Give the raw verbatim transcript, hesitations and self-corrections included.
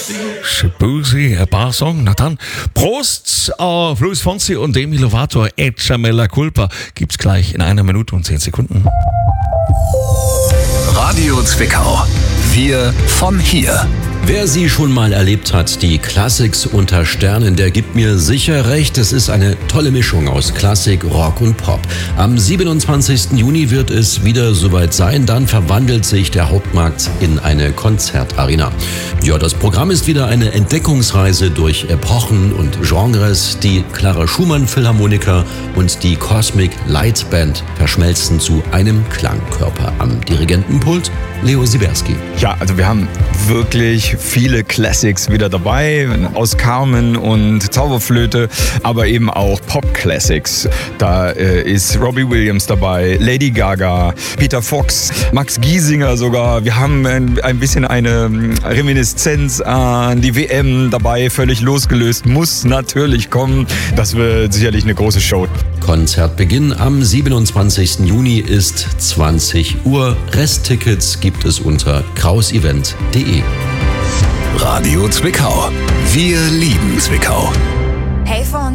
Shabuzi, ein Barsong. Na dann, Prost auf Luis Fonsi und Demi Lovato, Echa Mella Culpa. Gibt's gleich in einer Minute und zehn Sekunden. Radio Zwickau. Wir von hier. Wer sie schon mal erlebt hat, die Classics unter Sternen, der gibt mir sicher recht. Es ist eine tolle Mischung aus Klassik, Rock und Pop. Am siebenundzwanzigsten Juni wird es wieder soweit sein. Dann verwandelt sich der Hauptmarkt in eine Konzertarena. Ja, das Programm ist wieder eine Entdeckungsreise durch Epochen und Genres. Die Clara Schumann Philharmoniker und die Cosmic Light Band verschmelzen zu einem Klangkörper. Am Dirigentenpult Leo Siberski. Ja, also wir haben wirklich viele Classics wieder dabei, aus Carmen und Zauberflöte, aber eben auch Pop-Classics. Da äh, ist Robbie Williams dabei, Lady Gaga, Peter Fox, Max Giesinger sogar. Wir haben ein, ein bisschen eine Reminiszenz an die W M dabei, völlig losgelöst, muss natürlich kommen. Das wird sicherlich eine große Show. Konzertbeginn am siebenundzwanzigsten Juni ist zwanzig Uhr. Resttickets gibt es unter krausevent punkt de. Radio Zwickau. Wir lieben Zwickau. Hey,